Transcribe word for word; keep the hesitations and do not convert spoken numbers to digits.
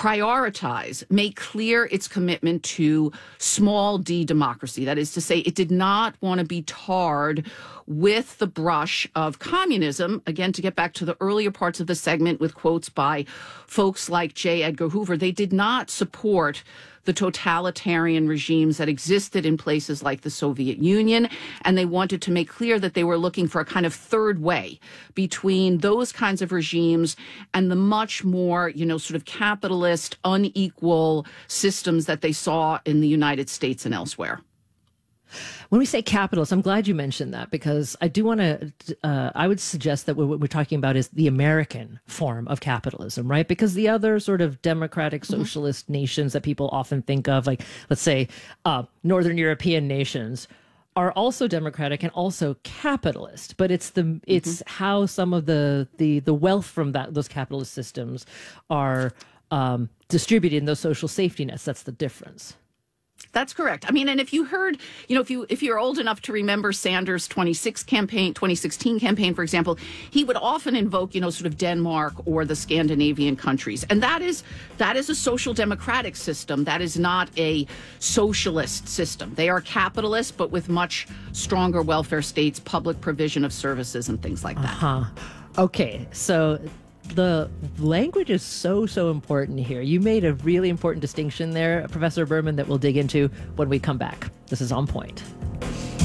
prioritize, make clear its commitment to small d democracy. That is to say, it did not want to be tarred with the brush of communism. Again, to get back to the earlier parts of the segment with quotes by folks like J. Edgar Hoover, they did not support the totalitarian regimes that existed in places like the Soviet Union. And they wanted to make clear that they were looking for a kind of third way between those kinds of regimes and the much more, you know, sort of capitalist, unequal systems that they saw in the United States and elsewhere. When we say capitalist, I'm glad you mentioned that, because I do want to, uh, I would suggest that what we're talking about is the American form of capitalism, right? Because the other sort of democratic socialist mm-hmm. nations that people often think of, like, let's say, uh, Northern European nations, are also democratic and also capitalist, but it's the it's mm-hmm. how some of the the the wealth from that those capitalist systems are um, distributed in those social safety nets. That's the difference. That's correct. I mean, and if you heard, you know, if you if you're old enough to remember Sanders' twenty-six campaign, twenty sixteen campaign, for example, he would often invoke, you know, sort of Denmark or the Scandinavian countries, and that is that is a social democratic system. That is not a socialist system. They are capitalist, but with much stronger welfare states, public provision of services, and things like that. Uh-huh. Okay, so the language is so, so important here. You made a really important distinction there, Professor Berman, that we'll dig into when we come back. This is On Point.